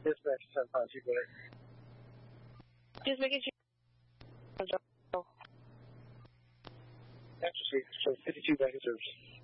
dispatch 10-5, Just making sure. After 52 back in service.